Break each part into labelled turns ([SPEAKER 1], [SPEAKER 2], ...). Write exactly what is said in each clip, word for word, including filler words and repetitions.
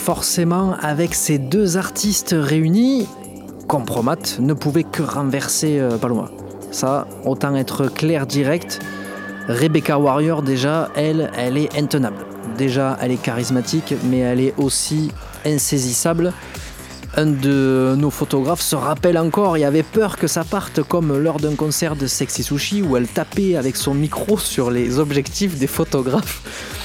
[SPEAKER 1] forcément, avec ces deux artistes réunis, Compromat ne pouvait que renverser euh, Paloma. Ça, autant être clair direct. Rebecca Warrior, déjà, elle, elle est intenable. Déjà, elle est charismatique, mais elle est aussi insaisissable. Un de nos photographes se rappelle encore et avait peur que ça parte comme lors d'un concert de Sexy Sushi où elle tapait avec son micro sur les objectifs des photographes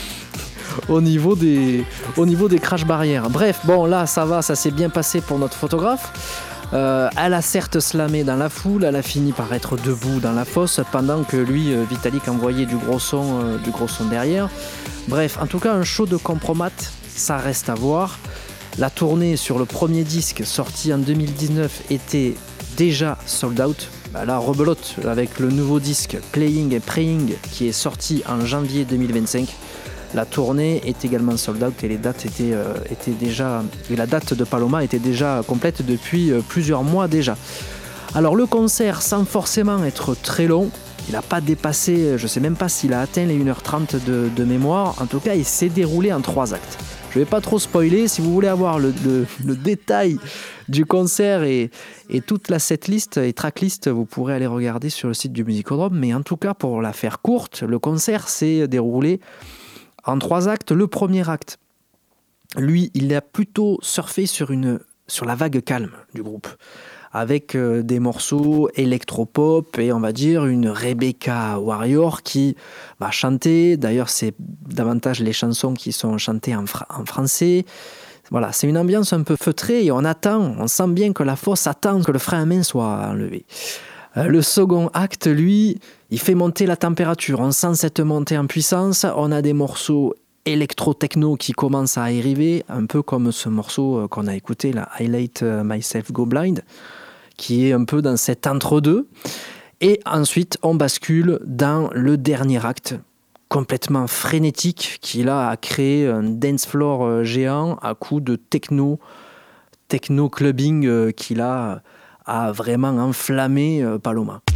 [SPEAKER 1] au niveau des, au niveau des crash barrières. Bref, bon là ça va, ça s'est bien passé pour notre photographe. Euh, elle a certes slamé dans la foule, elle a fini par être debout dans la fosse pendant que lui, Vitalik, envoyait du gros son, euh, du gros son derrière. Bref, en tout cas, un show de Compromat, ça reste à voir. La tournée sur le premier disque sorti en deux mille dix-neuf était déjà sold out. Bah là, rebelote avec le nouveau disque Playing and Praying qui est sorti en janvier deux mille vingt-cinq. La tournée est également sold out et les dates étaient, euh, étaient déjà, et la date de Paloma était déjà complète depuis euh, plusieurs mois déjà. Alors le concert, sans forcément être très long, il n'a pas dépassé, je ne sais même pas s'il a atteint les une heure trente de, de mémoire. En tout cas, il s'est déroulé en trois actes. Je ne vais pas trop spoiler. Si vous voulez avoir le, le, le détail du concert et, et toute la setlist et tracklist, vous pourrez aller regarder sur le site du Musicodrome. Mais en tout cas, pour la faire courte, le concert s'est déroulé en trois actes. Le premier acte, lui, il a plutôt surfé sur, une, sur la vague calme du groupe, avec euh, des morceaux électropop et on va dire une Rebecca Warrior qui va chanter. D'ailleurs, c'est davantage les chansons qui sont chantées en, fra- en français. Voilà, c'est une ambiance un peu feutrée et on attend, on sent bien que la fosse attend que le frein à main soit enlevé. Euh, le second acte, lui, il fait monter la température. On sent cette montée en puissance. On a des morceaux électro-techno qui commencent à arriver, un peu comme ce morceau qu'on a écouté, la I Let Myself Go Blind, qui est un peu dans cet entre-deux. Et ensuite, on bascule dans le dernier acte, complètement frénétique, qui là a créé un dance floor géant à coups de techno, techno clubbing qui là a vraiment enflammé Paloma.